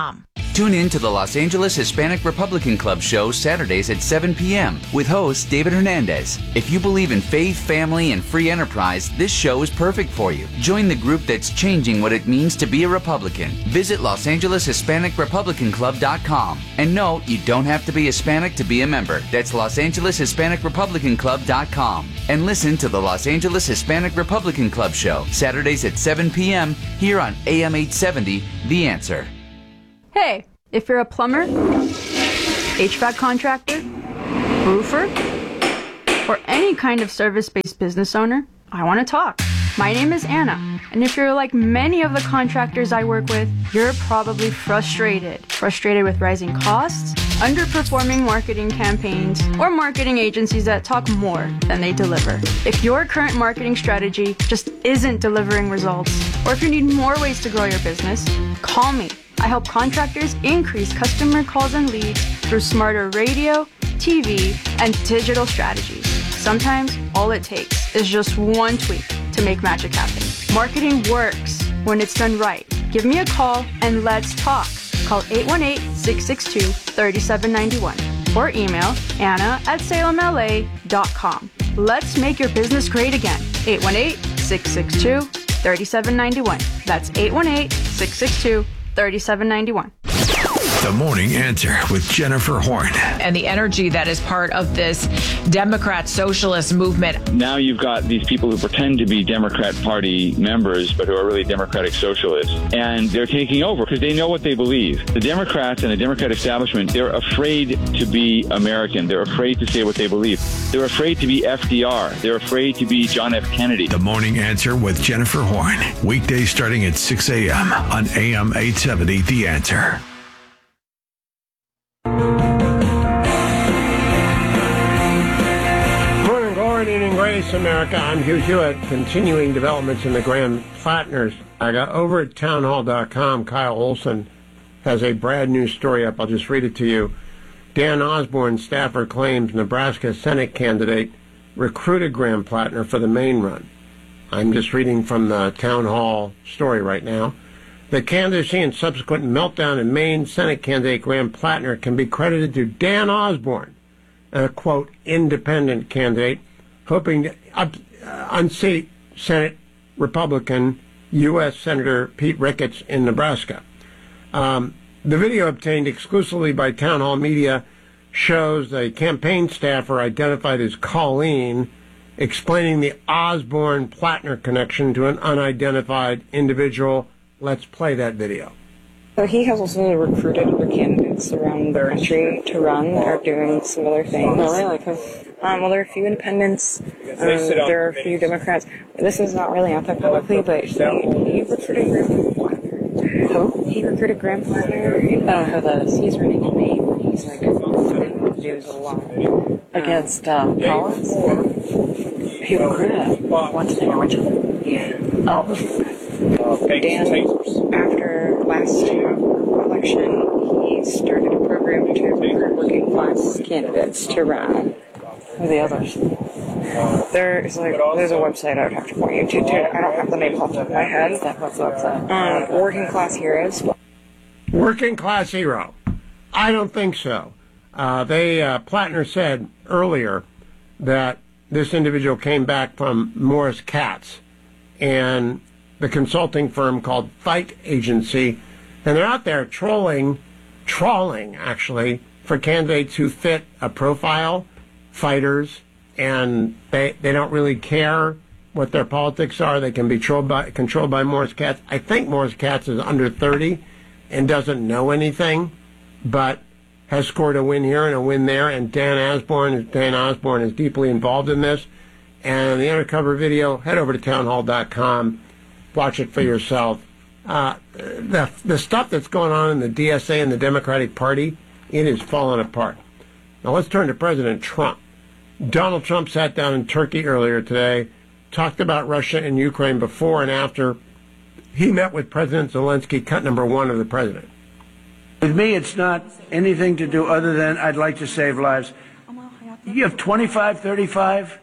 Tune in to the Los Angeles Hispanic Republican Club show Saturdays at seven p.m. with host David Hernandez. If you believe in faith, family, and free enterprise, this show is perfect for you. Join the group that's changing what it means to be a Republican. Visit Los Angeles Hispanic Republican Club dot com. And no, you don't have to be Hispanic to be a member. That's Los Angeles Hispanic Republican Club dot com. And listen to the Los Angeles Hispanic Republican Club show Saturdays at seven p.m. here on A M eight seventy, The Answer. Hey, if you're a plumber, H V A C contractor, roofer, or any kind of service-based business owner, I want to talk. My name is Anna, and if you're like many of the contractors I work with, you're probably frustrated. Frustrated with rising costs, underperforming marketing campaigns, or marketing agencies that talk more than they deliver. If your current marketing strategy just isn't delivering results, or if you need more ways to grow your business, call me. I help contractors increase customer calls and leads through smarter radio, T V, and digital strategies. Sometimes all it takes is just one tweak to make magic happen. Marketing works when it's done right. Give me a call and let's talk. Call eight one eight, six six two, three seven nine one or email Anna at salem L A dot com. Let's make your business great again. eight one eight, six six two, three seven nine one. That's eight one eight, six six two, three seven nine one. The Morning Answer with Jennifer Horn. And the energy that is part of this Democrat socialist movement. Now you've got these people who pretend to be Democrat Party members, but who are really Democratic socialists. And they're taking over because they know what they believe. The Democrats and the Democrat establishment, they're afraid to be American. They're afraid to say what they believe. They're afraid to be F D R. They're afraid to be John F. Kennedy. The Morning Answer with Jennifer Horn. Weekdays starting at six a.m. on A M eight seventy, The Answer. Morning, glory, and grace, America. I'm Hugh Hewitt. Continuing developments in the Graham Plattner saga. Over at town hall dot com, Kyle Olson has a brand new story up. I'll just read it to you. Dan Osborne, staffer, claims Nebraska Senate candidate recruited Graham Plattner for the Maine run. I'm just reading from the town hall story right now. The candidacy and subsequent meltdown in Maine, Senate candidate Graham Plattner can be credited to Dan Osborne, a, quote, independent candidate, hoping to up, uh, unseat Senate Republican U S Senator Pete Ricketts in Nebraska. Um, the video obtained exclusively by Town Hall Media shows a campaign staffer identified as Colleen explaining the Osborne-Plattner connection to an unidentified individual. Let's play that video. So he has also recruited other candidates around the country to run that are doing similar things. Really? Like, um, well, there are a few independents. Um, there are a few Democrats. This is not really out there publicly, but he, he recruited Graham Plattner. Who? He recruited Graham Plattner. I don't know who that is. He's running in Maine. He's like news a lot against uh, Collins. He recruited what's his name originally? Yeah. Oh. Dan, after last election, he started a program to recruit working class candidates to run. Who are the others? There's like there's a website I would have to point you to. to I don't have the name off the top of my head. What's the website? Um, Working Class Heroes. Working Class Hero? I don't think so. Uh, they uh, Plattner said earlier that this individual came back from Morris Katz and the consulting firm called Fight Agency, and they're out there trolling, trawling actually, for candidates who fit a profile, fighters, and they they don't really care what their politics are. They can be controlled by, controlled by Morris Katz. I think Morris Katz is under thirty and doesn't know anything, but has scored a win here and a win there, and Dan Osborne, Dan Osborne is deeply involved in this. And the undercover video, head over to town hall dot com. Watch it for yourself. Uh, the the stuff that's going on in the D S A and the Democratic Party, it is falling apart. Now let's turn to President Trump. Donald Trump sat down in Turkey earlier today, talked about Russia and Ukraine before and after he met with President Zelensky, cut number one of the president. With me, it's not anything to do other than I'd like to save lives. You have twenty-five, thirty-five,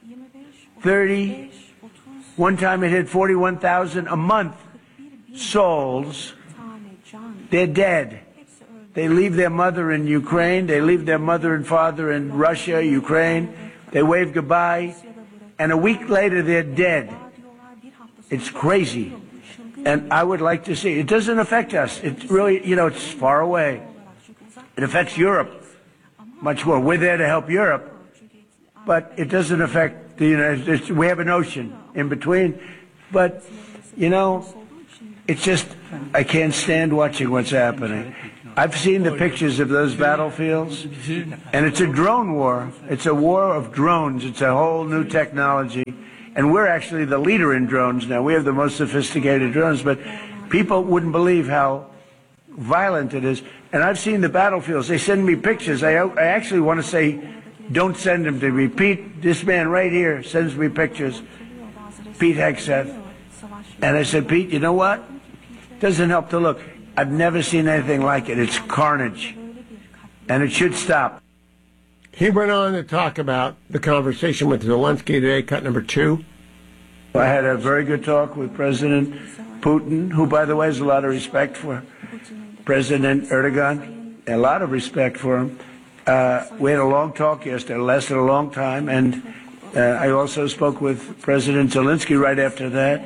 thirty. One time it hit forty-one thousand a month souls. They're dead. They leave their mother in Ukraine. They leave their mother and father in Russia, Ukraine. They wave goodbye. And a week later, they're dead. It's crazy. And I would like to see. It doesn't affect us. It really, you know, it's far away. It affects Europe much more. We're there to help Europe. But it doesn't affect the United States. We have an ocean in between. But, you know, it's just, I can't stand watching what's happening. I've seen the pictures of those battlefields, and it's a drone war. It's a war of drones. It's a whole new technology. And we're actually the leader in drones now. We have the most sophisticated drones, but people wouldn't believe how violent it is. And I've seen the battlefields. They send me pictures. I, I actually want to say, don't send them to me. Pete, this man right here sends me pictures. Pete Hegseth. And I said, Pete, you know what? Doesn't help to look. I've never seen anything like it. It's carnage. And it should stop. He went on to talk about the conversation with Zelensky today, cut number two. I had a very good talk with President Putin, who, by the way, has a lot of respect for President Erdogan, a lot of respect for him. Uh, we had a long talk yesterday, it lasted a long time, and uh, I also spoke with President Zelensky right after that.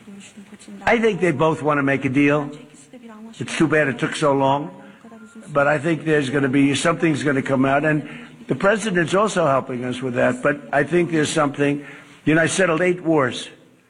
I think they both want to make a deal. It's too bad it took so long, but I think there's going to be, something's going to come out, and the president's also helping us with that, but I think there's something. You know, I settled eight wars,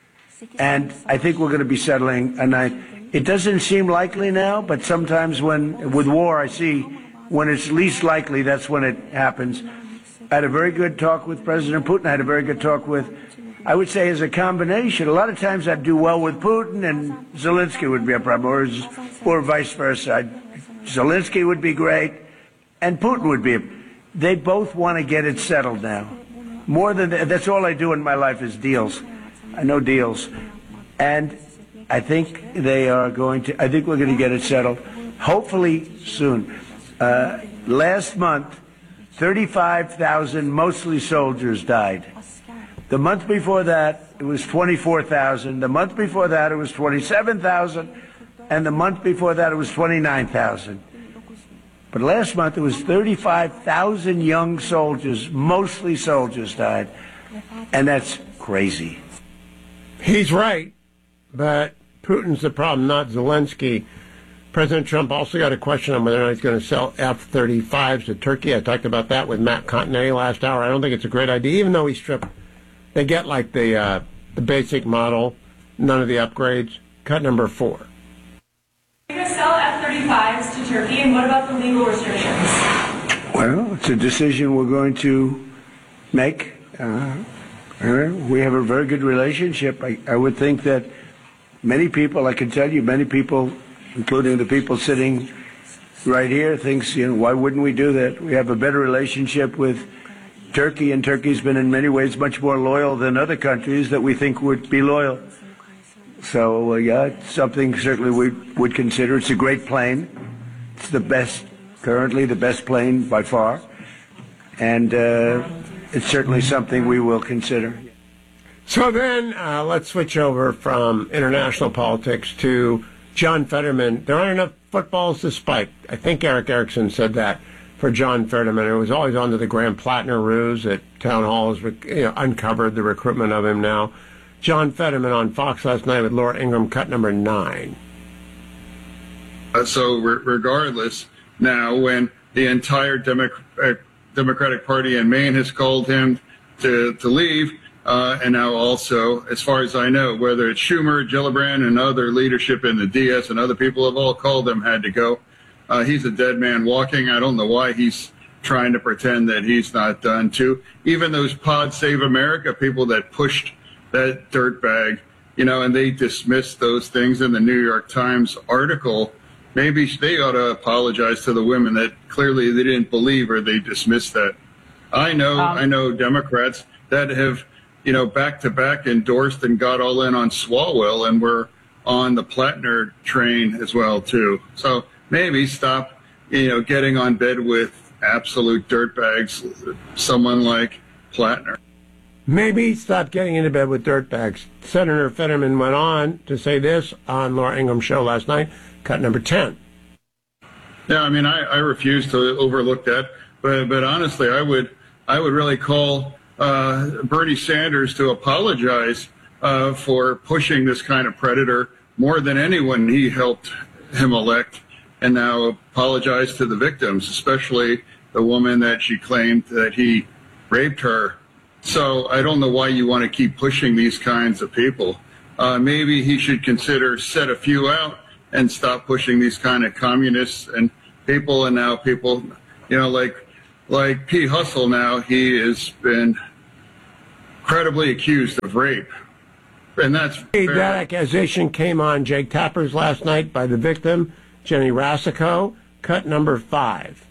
and I think we're going to be settling a ninth. It doesn't seem likely now, but sometimes when, with war, I see when it's least likely, that's when it happens. I had a very good talk with President Putin. I had a very good talk with, I would say, as a combination. A lot of times I'd do well with Putin, and Zelensky would be a problem, or, or vice versa. I'd, Zelensky would be great, and Putin would be. They both want to get it settled now. More than that, that's all I do in my life is deals. I know deals. And I think they are going to, I think we're going to get it settled, hopefully soon. Uh, last month, thirty-five thousand, mostly soldiers, died. The month before that, it was twenty-four thousand. The month before that, it was twenty-seven thousand. And the month before that, it was twenty-nine thousand. But last month, it was thirty-five thousand young soldiers, mostly soldiers, died. And that's crazy. He's right, but Putin's the problem, not Zelensky. President Trump also got a question on whether or not he's going to sell F thirty-fives to Turkey. I talked about that with Matt Continetti last hour. I don't think it's a great idea, even though he stripped. They get like the uh, the basic model, none of the upgrades. Cut number four. You're going to sell F thirty-fives to Turkey, and what about the legal restrictions? Well, it's a decision we're going to make. Uh, we have a very good relationship. I, I would think that many people, I can tell you, many people, including the people sitting right here, thinks, you know, why wouldn't we do that? We have a better relationship with Turkey, and Turkey's been in many ways much more loyal than other countries that we think would be loyal. So, uh, yeah, it's something certainly we would consider. It's a great plane. It's the best, currently the best plane by far. And uh, it's certainly something we will consider. So then uh, let's switch over from international politics to John Fetterman. There aren't enough footballs to spike. I think Eric Erickson said that for John Fetterman. It was always under the Graham Plattner ruse that Town Hall has you know, uncovered the recruitment of him now. John Fetterman on Fox last night with Laura Ingraham, cut number nine. Uh, so re- regardless, now when the entire Demo- uh, Democratic Party in Maine has called him to, to leave, uh, and now also, as far as I know, whether it's Schumer, Gillibrand, and other leadership in the D S and other people have all called him, had to go. Uh, he's a dead man walking. I don't know why he's trying to pretend that he's not done too. Even those Pod Save America people that pushed that dirtbag, you know, and they dismissed those things in the New York Times article. Maybe they ought to apologize to the women that clearly they didn't believe or they dismissed that. I know, um, I know Democrats that have, you know, back to back endorsed and got all in on Swalwell and were on the Plattner train as well, too. So maybe stop, you know, getting on bed with absolute dirtbags, someone like Plattner. Maybe stop getting into bed with dirtbags. Senator Fetterman went on to say this on Laura Ingraham's show last night, cut number ten. Yeah, I mean, I, I refuse to overlook that. But, but honestly, I would I would really call uh, Bernie Sanders to apologize uh, for pushing this kind of predator more than anyone he helped him elect, and now apologize to the victims, especially the woman that she claimed that he raped her. So I don't know why you want to keep pushing these kinds of people. Uh, maybe he should consider set a few out and stop pushing these kind of communists and people. And now people, you know, like like Pete Hustle now, he has been credibly accused of rape. And that's fair. That accusation came on Jake Tapper's last night by the victim, Jenny Rasico, cut number five.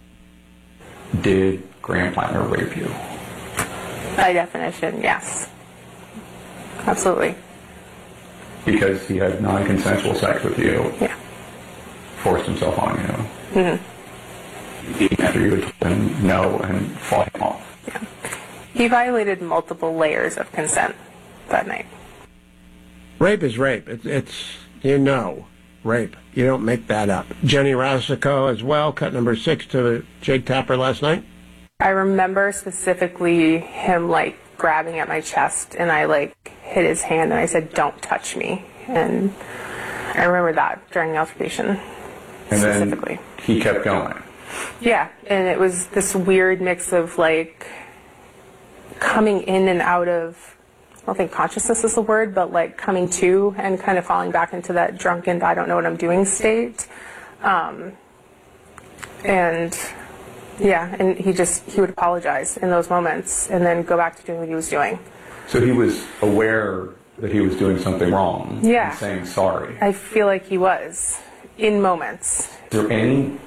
Did Graham Plattner rape you? By definition, yes. Absolutely. Because he had non-consensual sex with you. Yeah. Forced himself on you. Mm-hmm. Even after you had told him no and fought him off. Yeah. He violated multiple layers of consent that night. Rape is rape. It's, it's you know, rape. You don't make that up. Jenny Rasico as well, cut number six to Jake Tapper last night. I remember specifically him, like, grabbing at my chest, and I, like, hit his hand, and I said, "Don't touch me." And I remember that during the altercation, and specifically. Then he kept going. Yeah, and it was this weird mix of, like, coming in and out of, I don't think consciousness is the word, but like coming to and kind of falling back into that drunken, I don't know what I'm doing state. Um, and yeah, and he just, he would apologize in those moments and then go back to doing what he was doing. So he was aware that he was doing something wrong. Yeah. And saying sorry. I feel like he was in moments. Is there any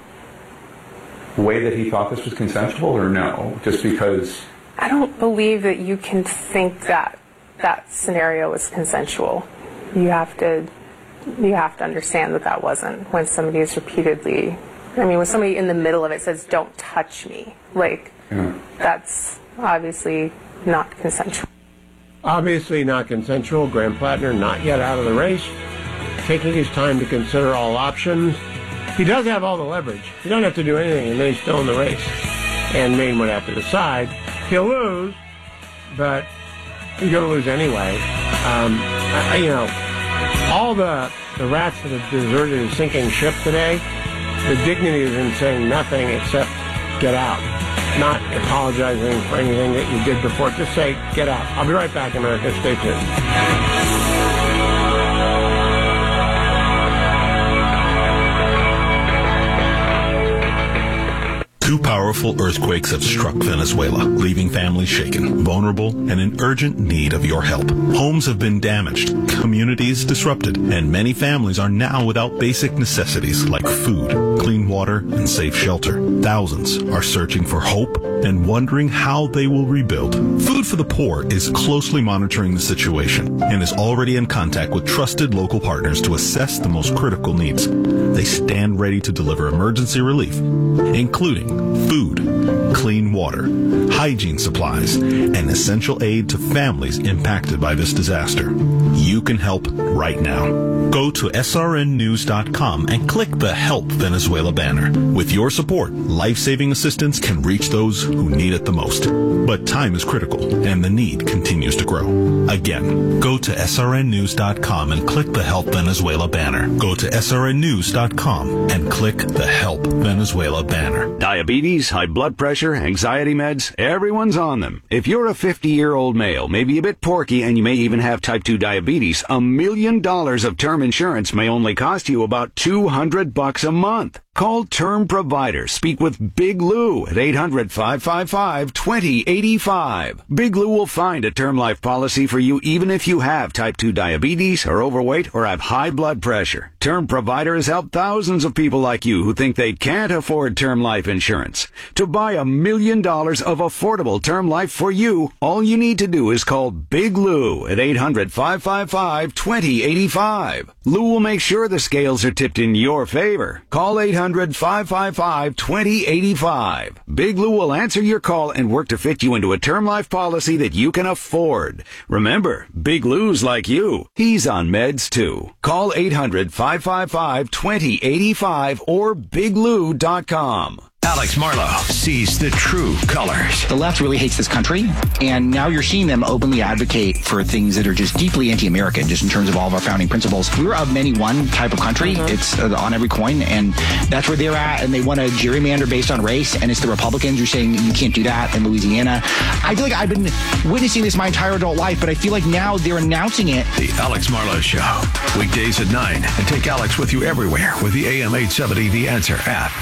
way that he thought this was consensual or no? Just because... I don't believe that you can think that that scenario was consensual. You have to, you have to understand that that wasn't. When somebody is repeatedly, I mean, when somebody in the middle of it says, "Don't touch me," like, yeah. That's obviously not consensual. Obviously not consensual. Graham Plattner not yet out of the race, taking his time to consider all options. He does have all the leverage. He doesn't have to do anything, and then he's still in the race. And Maine would have to decide. He'll lose, but he's going to lose anyway. Um, I, you know, all the the rats that have deserted a sinking ship today, the dignity is in saying nothing except get out. Not apologizing for anything that you did before. Just say, get out. I'll be right back, America. Stay tuned. Two powerful earthquakes have struck Venezuela, leaving families shaken, vulnerable, and in urgent need of your help. Homes have been damaged, communities disrupted, and many families are now without basic necessities like food, clean water, and safe shelter. Thousands are searching for hope and wondering how they will rebuild. Food for the Poor is closely monitoring the situation and is already in contact with trusted local partners to assess the most critical needs. They stand ready to deliver emergency relief, including food, clean water, hygiene supplies, and essential aid to families impacted by this disaster. You can help right now. Go to S R N news dot com and click the Help Venezuela banner. With your support, life-saving assistance can reach those who need it the most. But time is critical, and the need continues to grow. Again, go to S R N news dot com and click the Help Venezuela banner. Go to S R N news dot com and click the Help Venezuela banner. Diabetes, high blood pressure, anxiety meds, everyone's on them. If you're a fifty-year-old male, maybe a bit porky, and you may even have type two diabetes, a million dollars of term insurance may only cost you about two hundred bucks a month. Call Term Provider. Speak with Big Lou at eight hundred, five five five, two zero eight five. Big Lou will find a term life policy for you even if you have type two diabetes, are overweight, or have high blood pressure. Term Provider has helped thousands of people like you who think they can't afford term life insurance. To buy a million dollars of affordable term life for you, all you need to do is call Big Lou at eight hundred, five five five, two zero eight five. Lou will make sure the scales are tipped in your favor. Call eight hundred hundred, five five five, two zero eight five. Big Lou will answer your call and work to fit you into a term life policy that you can afford. Remember, Big Lou's like you. He's on meds too. Call eight hundred, five five five, two zero eight five or big lou dot com. Alex Marlow sees the true colors. The left really hates this country, and now you're seeing them openly advocate for things that are just deeply anti-American, just in terms of all of our founding principles. We're a many one type of country. Mm-hmm. It's uh, on every coin, and that's where they're at, and they want to gerrymander based on race, and it's the Republicans who are saying you can't do that in Louisiana. I feel like I've been witnessing this my entire adult life, but I feel like now they're announcing it. The Alex Marlow Show, weekdays at nine, and take Alex with you everywhere with the A M eight seventy The Answer app.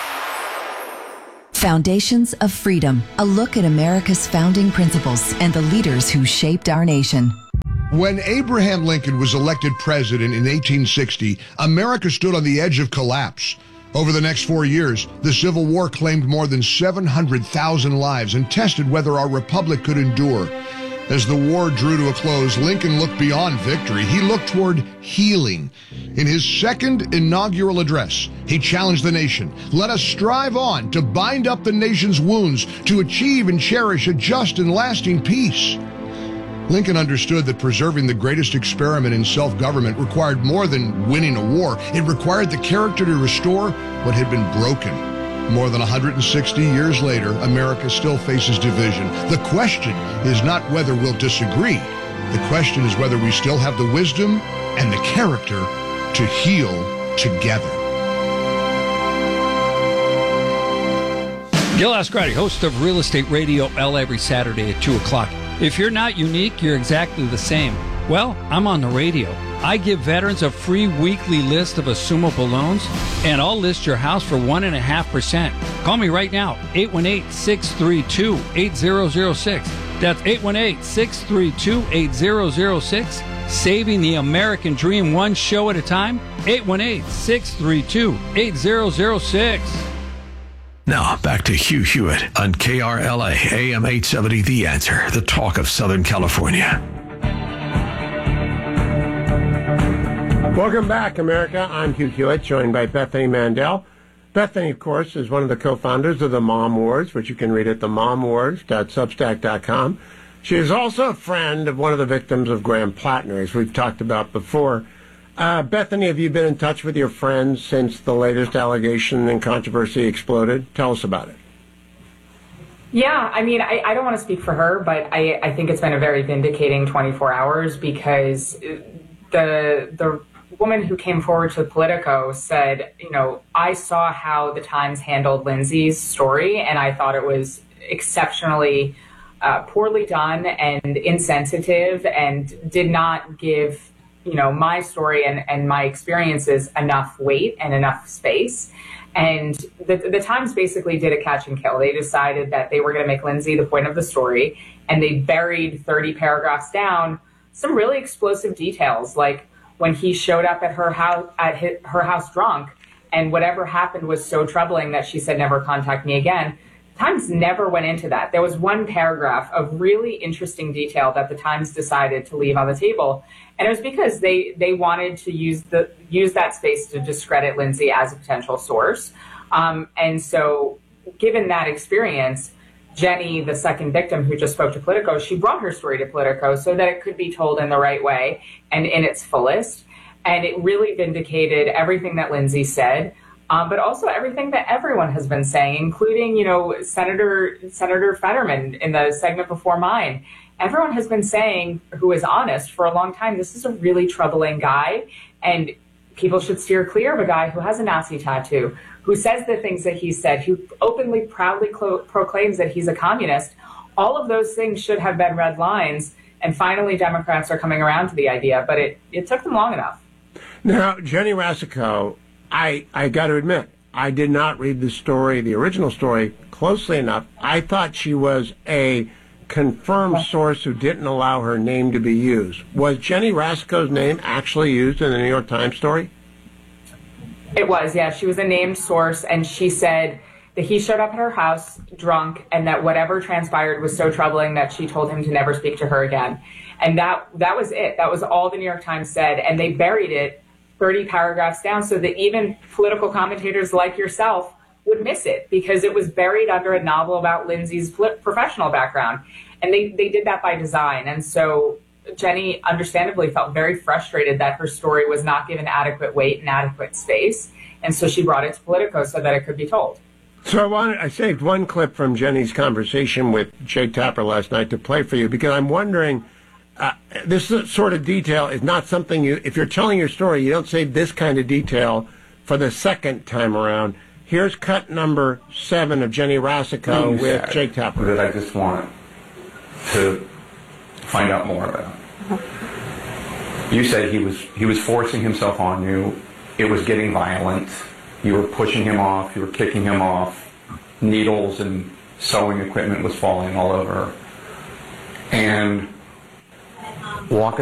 Foundations of Freedom, a look at America's founding principles and the leaders who shaped our nation. When Abraham Lincoln was elected president in eighteen sixty, America stood on the edge of collapse. Over the next four years, the Civil War claimed more than seven hundred thousand lives and tested whether our republic could endure. As the war drew to a close, Lincoln looked beyond victory. He looked toward healing. In his second inaugural address, he challenged the nation. Let us strive on to bind up the nation's wounds, to achieve and cherish a just and lasting peace. Lincoln understood that preserving the greatest experiment in self-government required more than winning a war. It required the character to restore what had been broken. More than one hundred sixty years later, America still faces division. The question is not whether we'll disagree. The question is whether we still have the wisdom and the character to heal together. Gil Ascardi, host of Real Estate Radio L every Saturday at two o'clock. If you're not unique, you're exactly the same. Well, I'm on the radio. I give veterans a free weekly list of assumable loans, and I'll list your house for one point five percent. Call me right now, eight one eight, six three two, eight zero zero six. That's eight one eight, six three two, eight zero zero six. Saving the American dream one show at a time, eight one eight, six three two, eight zero zero six. Now, back to Hugh Hewitt on K R L A, A M eight seventy The Answer, the talk of Southern California. Welcome back, America. I'm Hugh Hewitt, joined by Bethany Mandel. Bethany, of course, is one of the co-founders of the Mom Wars, which you can read at the mom wars dot substack dot com. She is also a friend of one of the victims of Graham Plattner, as we've talked about before. Uh, Bethany, have you been in touch with your friends since the latest allegation and controversy exploded? Tell us about it. Yeah, I mean, I, I don't want to speak for her, but I, I think it's been a very vindicating twenty-four hours because the the woman who came forward to Politico said, you know, I saw how the Times handled Lindsay's story, and I thought it was exceptionally uh, poorly done and insensitive and did not give, you know, my story and, and my experiences enough weight and enough space. And the, the Times basically did a catch and kill. They decided that they were going to make Lindsay the point of the story, and they buried thirty paragraphs down some really explosive details, like when he showed up at her house at his, her house drunk, and whatever happened was so troubling that she said, never contact me again. The Times never went into that. There was one paragraph of really interesting detail that the Times decided to leave on the table. And it was because they, they wanted to use the use that space to discredit Lindsay as a potential source. Um, and so given that experience, Jenny, the second victim who just spoke to Politico, she brought her story to Politico so that it could be told in the right way and in its fullest. And it really vindicated everything that Lindsay said, um, but also everything that everyone has been saying, including, you know, Senator Senator Fetterman in the segment before mine. Everyone has been saying, who is honest for a long time, this is a really troubling guy, and people should steer clear of a guy who has a Nazi tattoo, who says the things that he said, who openly, proudly clo- proclaims that he's a communist. All of those things should have been red lines, and finally Democrats are coming around to the idea, but it, it took them long enough. Now, Jenny Rasico, I, I got to admit, I did not read the story, the original story, closely enough. I thought she was a confirmed source who didn't allow her name to be used. Was Jenny Rasico's name actually used in the New York Times story? It was, yeah. She was a named source, and she said that he showed up at her house drunk and that whatever transpired was so troubling that she told him to never speak to her again. And that that was it. That was all the New York Times said, and they buried it thirty paragraphs down so that even political commentators like yourself would miss it because it was buried under a novel about Lindsay's professional background. And they, they did that by design. And so Jenny understandably felt very frustrated that her story was not given adequate weight and adequate space. And so she brought it to Politico so that it could be told. So I wanted, I saved one clip from Jenny's conversation with Jake Tapper last night to play for you because I'm wondering, uh, this sort of detail is not something you, if you're telling your story, you don't save this kind of detail for the second time around. Here's cut number seven of Jenny Rosico with Jake Tapper. That I just want to find out more about. You said he was he was forcing himself on you. It was getting violent. You were pushing him off. You were kicking him off. Needles and sewing equipment was falling all over. And walk